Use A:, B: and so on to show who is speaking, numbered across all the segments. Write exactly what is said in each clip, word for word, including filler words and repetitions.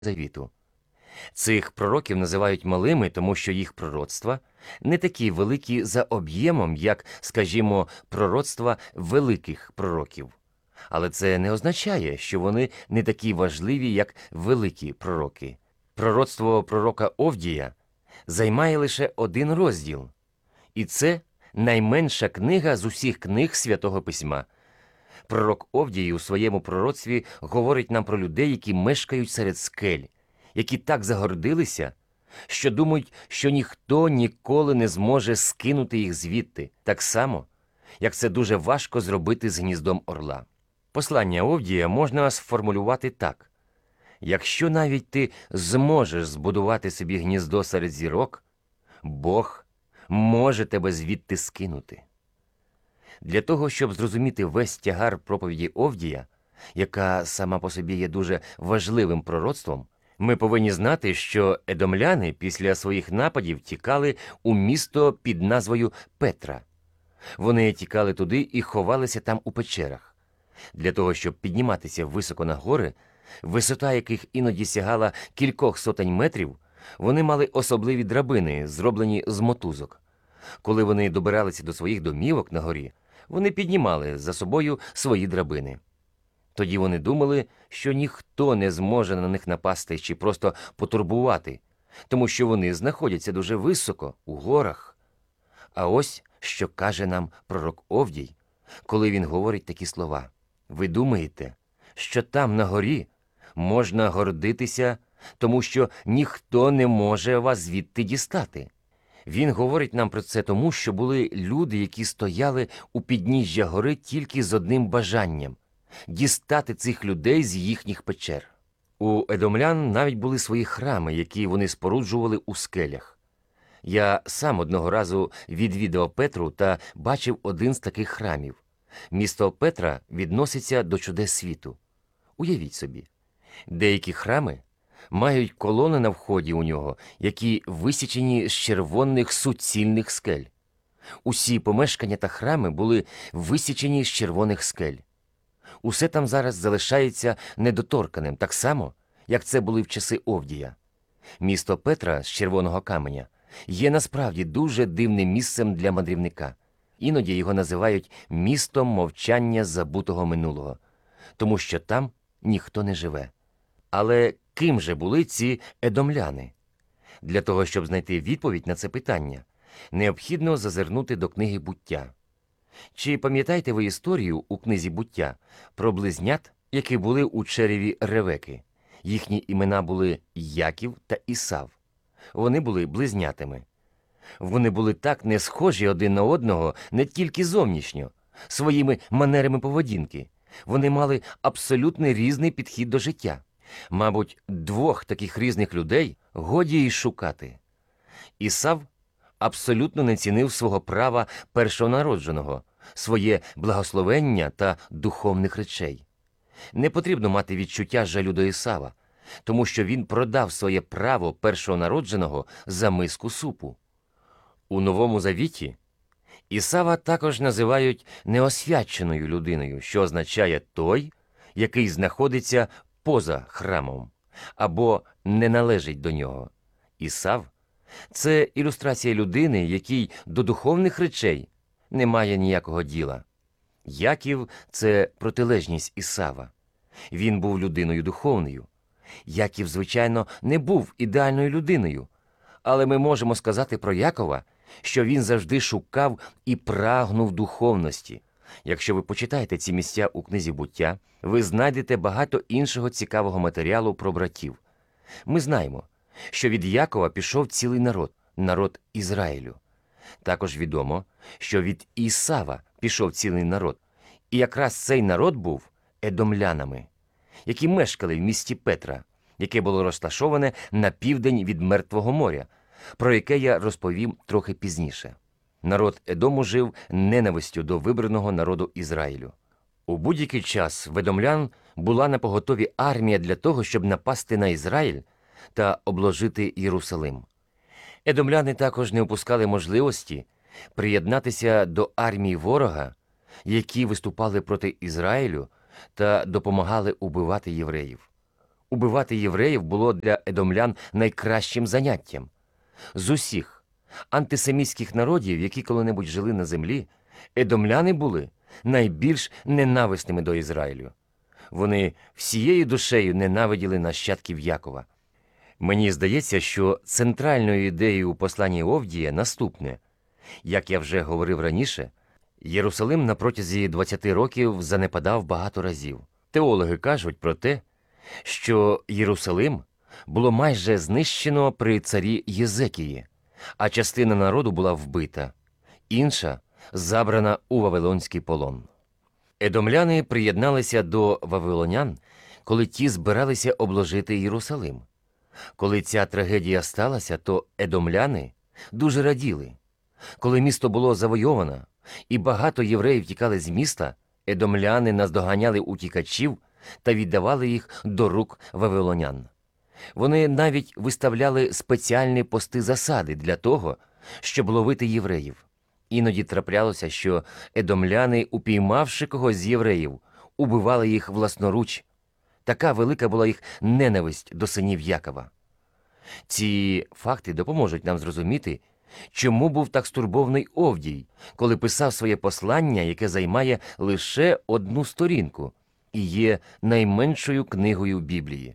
A: Завіту. Цих пророків називають малими, тому що їх пророцтва не такі великі за об'ємом, як, скажімо, пророцтва великих пророків. Але це не означає, що вони не такі важливі, як великі пророки. Пророцтво пророка Овдія займає лише один розділ. І це найменша книга з усіх книг Святого Письма. Пророк Овдій у своєму пророцтві говорить нам про людей, які мешкають серед скель, які так загордилися, що думають, що ніхто ніколи не зможе скинути їх звідти, так само, як це дуже важко зробити з гніздом орла. Послання Овдія можна сформулювати так. Якщо навіть ти зможеш збудувати собі гніздо серед зірок, Бог може тебе звідти скинути. Для того, щоб зрозуміти весь тягар проповіді Овдія, яка сама по собі є дуже важливим пророцтвом, ми повинні знати, що едомляни після своїх нападів тікали у місто під назвою Петра. Вони тікали туди і ховалися там у печерах. Для того, щоб підніматися високо на гори, висота яких іноді сягала кількох сотень метрів, вони мали особливі драбини, зроблені з мотузок. Коли вони добиралися до своїх домівок на горі, вони піднімали за собою свої драбини. Тоді вони думали, що ніхто не зможе на них напасти чи просто потурбувати, тому що вони знаходяться дуже високо, у горах. А ось що каже нам пророк Овдій, коли він говорить такі слова. Ви думаєте, що там на горі можна гордитися, тому що ніхто не може вас звідти дістати? Він говорить нам про це тому, що були люди, які стояли у підніжжя гори тільки з одним бажанням – дістати цих людей з їхніх печер. У едомлян навіть були свої храми, які вони споруджували у скелях. Я сам одного разу відвідав Петру та бачив один з таких храмів. Місто Петра відноситься до чудес світу. Уявіть собі, деякі храми мають колони на вході у нього, які висічені з червоних суцільних скель. Усі помешкання та храми були висічені з червоних скель. Усе там зараз залишається недоторканим, так само, як це були в часи Овдія. Місто Петра з червоного каменя є насправді дуже дивним місцем для мандрівника. Іноді його називають містом мовчання забутого минулого, тому що там ніхто не живе. Але ким же були ці едомляни? Для того, щоб знайти відповідь на це питання, необхідно зазирнути до книги «Буття». Чи пам'ятаєте ви історію у книзі «Буття» про близнят, які були у череві Ревеки? Їхні імена були Яків та Ісав. Вони були близнятами. Вони були так не схожі один на одного не тільки зовнішньо, своїми манерами поведінки. Вони мали абсолютно різний підхід до життя. Мабуть, двох таких різних людей годі й шукати. Ісав абсолютно не цінив свого права першонародженого, своє благословення та духовних речей. Не потрібно мати відчуття жалю до Ісава, тому що він продав своє право першонародженого за миску супу. У Новому Завіті Ісава також називають неосвяченою людиною, що означає той, який знаходиться поза храмом або не належить до нього. Ісав – це ілюстрація людини, якій до духовних речей немає ніякого діла. Яків – це протилежність Ісава. Він був людиною духовною. Яків, звичайно, не був ідеальною людиною, але ми можемо сказати про Якова, що він завжди шукав і прагнув духовності. Якщо ви почитаєте ці місця у книзі «Буття», ви знайдете багато іншого цікавого матеріалу про братів. Ми знаємо, що від Якова пішов цілий народ, народ Ізраїлю. Також відомо, що від Ісава пішов цілий народ. І якраз цей народ був едомлянами, які мешкали в місті Петра, яке було розташоване на південь від Мертвого моря, про яке я розповім трохи пізніше. Народ Едому жив ненавистю до вибраного народу Ізраїлю. У будь-який час в едомлян була напоготові армія для того, щоб напасти на Ізраїль та обложити Єрусалим. Едомляни також не упускали можливості приєднатися до армії ворога, які виступали проти Ізраїлю та допомагали убивати євреїв. Убивати євреїв було для едомлян найкращим заняттям. З усіх антисемітських народів, які коли-небудь жили на землі, едомляни були найбільш ненависними до Ізраїлю. Вони всією душею ненавиділи нащадків Якова. Мені здається, що центральною ідеєю у посланні Овдія наступне. Як я вже говорив раніше, Єрусалим на протязі двадцяти років занепадав багато разів. Теологи кажуть про те, що Єрусалим було майже знищено при царі Єзекії, а частина народу була вбита, інша – забрана у вавилонський полон. Едомляни приєдналися до вавилонян, коли ті збиралися обложити Єрусалим. Коли ця трагедія сталася, то едомляни дуже раділи. Коли місто було завойовано і багато євреїв тікали з міста, едомляни наздоганяли утікачів та віддавали їх до рук вавилонян. Вони навіть виставляли спеціальні пости засади для того, щоб ловити євреїв. Іноді траплялося, що едомляни, упіймавши когось з євреїв, убивали їх власноруч. Така велика була їх ненависть до синів Якова. Ці факти допоможуть нам зрозуміти, чому був так стурбований Овдій, коли писав своє послання, яке займає лише одну сторінку і є найменшою книгою Біблії.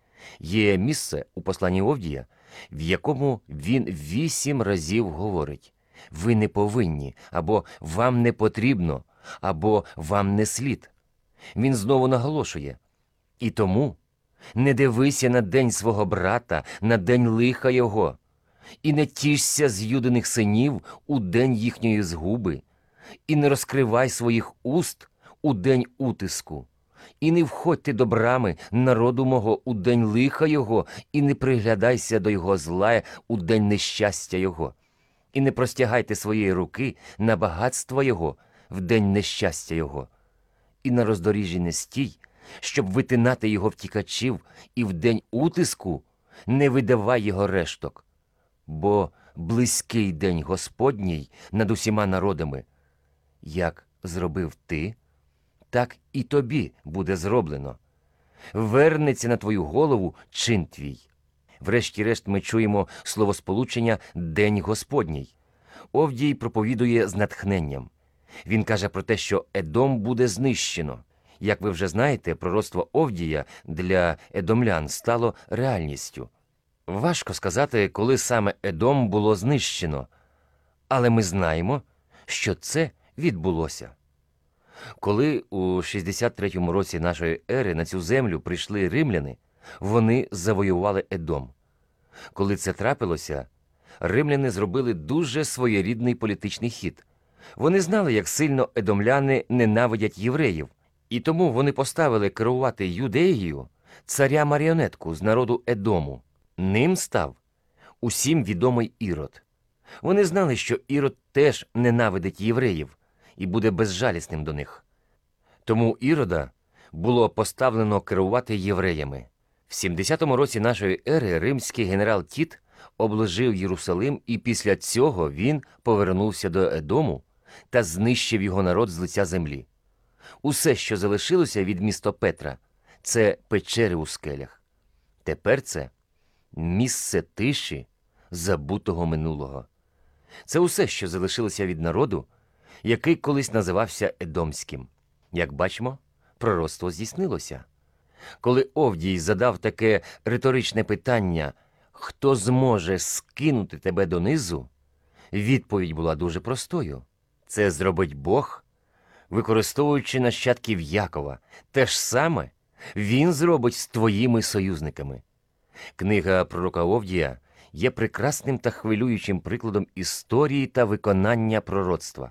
A: Є місце у посланні Овдія, в якому він вісім разів говорить: «Ви не повинні», або «Вам не потрібно», або «Вам не слід». Він знову наголошує: «І тому не дивися на день свого брата, на день лиха його, і не тішся з юдиних синів у день їхньої згуби, і не розкривай своїх уст у день утиску, і не входьте до брами народу мого у день лиха його, і не приглядайся до його зла у день нещастя його, і не простягайте своєї руки на багатство його в день нещастя його, і на роздоріжжі не стій, щоб витинати його втікачів, і в день утиску не видавай його решток. Бо близький день Господній над усіма народами. Як зробив ти, так і тобі буде зроблено. Вернеться на твою голову чин твій». Врешті-решт ми чуємо словосполучення «День Господній». Овдій проповідує з натхненням. Він каже про те, що Едом буде знищено. Як ви вже знаєте, пророцтво Овдія для едомлян стало реальністю. Важко сказати, коли саме Едом було знищено, але ми знаємо, що це відбулося. Коли у шістдесят третьому році нашої ери на цю землю прийшли римляни, вони завоювали Едом. Коли це трапилося, римляни зробили дуже своєрідний політичний хід. Вони знали, як сильно едомляни ненавидять євреїв, і тому вони поставили керувати Юдеєю царя-маріонетку з народу Едому. Ним став усім відомий Ірод. Вони знали, що Ірод теж ненавидить євреїв і буде безжалісним до них. Тому Ірода було поставлено керувати євреями. В сімдесятому році нашої ери римський генерал Тіт обложив Єрусалим, і після цього він повернувся до Едому та знищив його народ з лиця землі. Усе, що залишилося від міста Петра, це печери у скелях. Тепер це місце тиші забутого минулого. Це усе, що залишилося від народу, який колись називався Едомським. Як бачимо, пророцтво здійснилося. Коли Овдій задав таке риторичне питання «Хто зможе скинути тебе донизу?», відповідь була дуже простою. Це зробить Бог, використовуючи нащадків Якова. Те ж саме він зробить з твоїми союзниками. Книга пророка Овдія є прекрасним та хвилюючим прикладом історії та виконання пророцтва.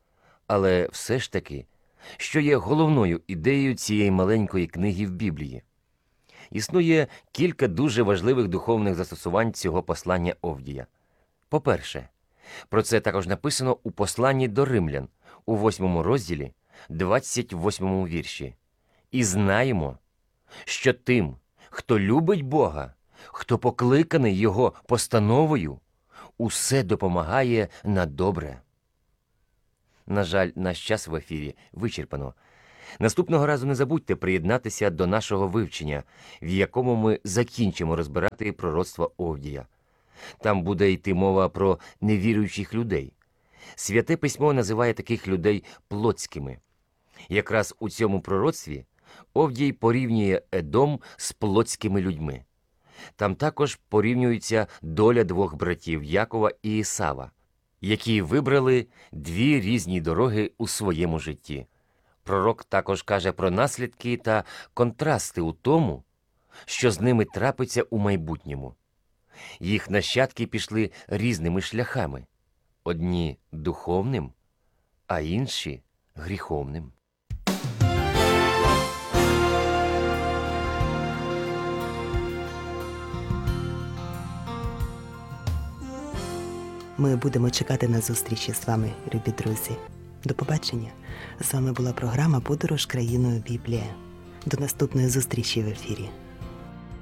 A: Але все ж таки, що є головною ідеєю цієї маленької книги в Біблії? Існує кілька дуже важливих духовних застосувань цього послання Овдія. По-перше, про це також написано у посланні до римлян, у восьмому розділі, двадцять восьмому вірші. «І знаємо, що тим, хто любить Бога, хто покликаний Його постановою, усе допомагає на добре». На жаль, наш час в ефірі вичерпано. Наступного разу не забудьте приєднатися до нашого вивчення, в якому ми закінчимо розбирати пророцтво Овдія. Там буде йти мова про невіруючих людей. Святе письмо називає таких людей плотськими. Якраз у цьому пророцтві Овдій порівнює Едом з плотськими людьми. Там також порівнюється доля двох братів Якова і Ісава, які вибрали дві різні дороги у своєму житті. Пророк також каже про наслідки та контрасти у тому, що з ними трапиться у майбутньому. Їх нащадки пішли різними шляхами. Одні – духовним, а інші – гріховним.
B: Ми будемо чекати на зустрічі з вами, любі друзі. До побачення. З вами була програма «Подорож країною Біблія». До наступної зустрічі в ефірі.